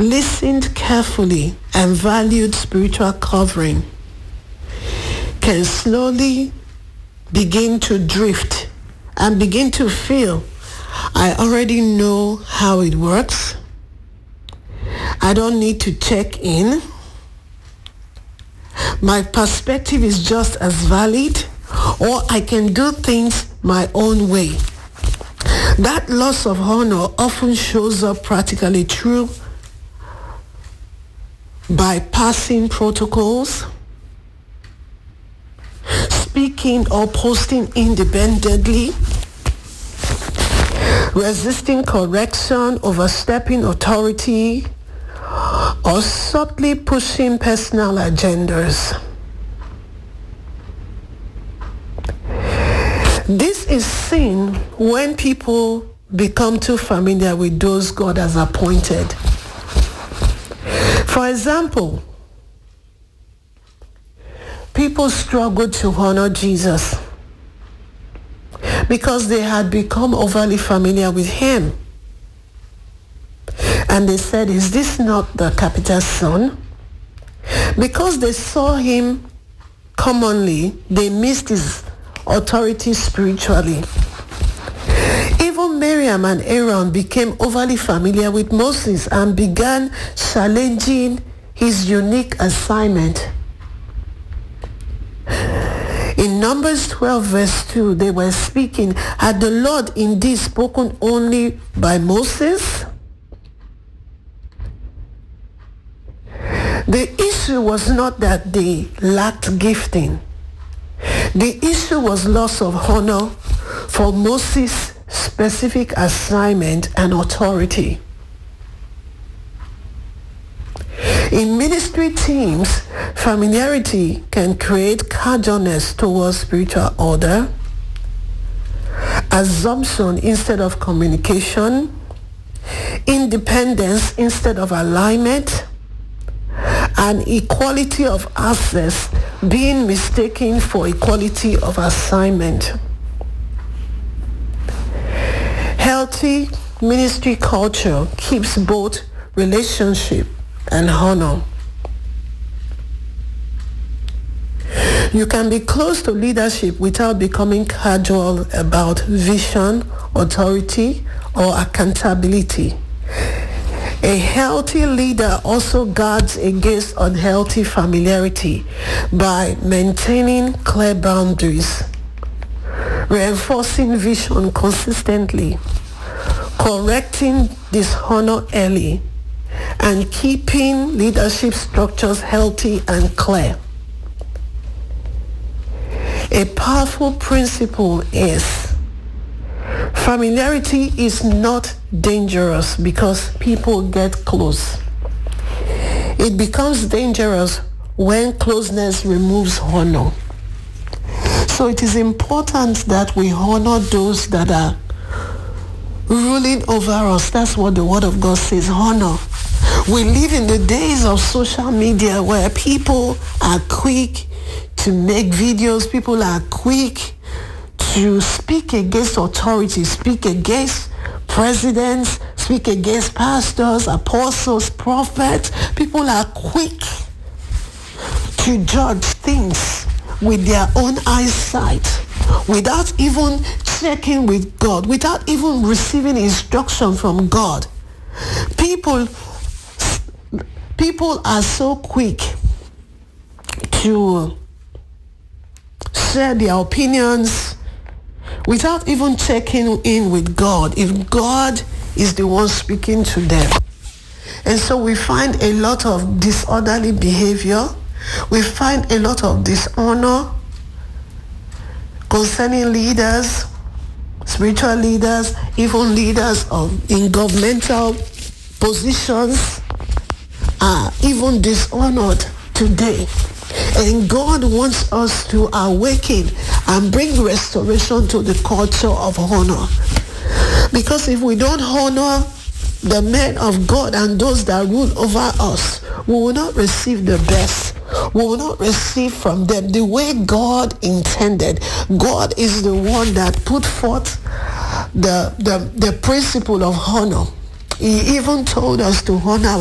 listened carefully, and valued spiritual covering can slowly begin to drift and begin to feel, I already know how it works. I don't need to check in. My perspective is just as valid, or I can do things my own way. That loss of honor often shows up practically through bypassing protocols, speaking or posting independently, resisting correction, overstepping authority, or subtly pushing personal agendas. This is seen when people become too familiar with those God has appointed. For example, people struggled to honor Jesus because they had become overly familiar with him. And they said, is this not the carpenter's son? Because they saw him commonly, they missed his authority spiritually. Even Miriam and Aaron became overly familiar with Moses and began challenging his unique assignment. In Numbers 12 verse 2, they were speaking, had the Lord indeed spoken only by Moses? The issue was not that they lacked gifting. The issue was loss of honor for Moses' specific assignment and authority. In ministry teams, familiarity can create casualness towards spiritual order, assumption instead of communication, independence instead of alignment, and equality of access being mistaken for equality of assignment. Healthy ministry culture keeps both relationship and honor. You can be close to leadership without becoming casual about vision, authority, or accountability. A healthy leader also guards against unhealthy familiarity by maintaining clear boundaries, reinforcing vision consistently, correcting dishonor early, and keeping leadership structures healthy and clear. A powerful principle is familiarity is not dangerous because people get close. It becomes dangerous when closeness removes honor. So it is important that we honor those that are ruling over us. That's what the Word of God says, honor. We live in the days of social media where people are quick to make videos, people are quick to speak against authority, speak against presidents, speak against pastors, apostles, prophets. People are quick to judge things with their own eyesight without even checking with God, without even receiving instruction from God. People are so quick to share their opinions without even checking in with God, if God is the one speaking to them. And so we find a lot of disorderly behavior. We find a lot of dishonor concerning leaders, spiritual leaders, even leaders in governmental positions are even dishonored today. And God wants us to awaken and bring restoration to the culture of honor. Because if we don't honor the men of God and those that rule over us, we will not receive the best. We will not receive from them the way God intended. God is the one that put forth the principle of honor. He even told us to honor